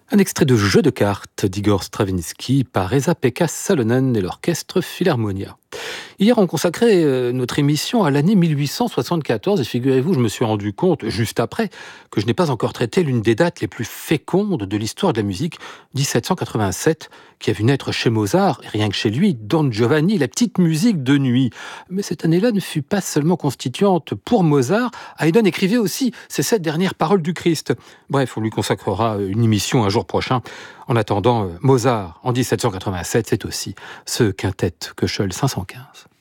Un extrait de Jeu de cartes d'Igor Stravinsky par Esa-Pekka Salonen et l'orchestre Philharmonia. Hier, on consacrait notre émission à l'année 1874 et figurez-vous, je me suis rendu compte, juste après, que je n'ai pas encore traité l'une des dates les plus fécondes de l'histoire de la musique, 1787, qui a vu naître chez Mozart, et rien que chez lui, Don Giovanni, la petite musique de nuit. Mais cette année-là ne fut pas seulement constituante pour Mozart, Haydn écrivait aussi ces 7 dernières paroles du Christ. Bref, on lui consacrera une émission un jour prochain. En attendant, Mozart, en 1787, c'est aussi ce quintet Köchel 515.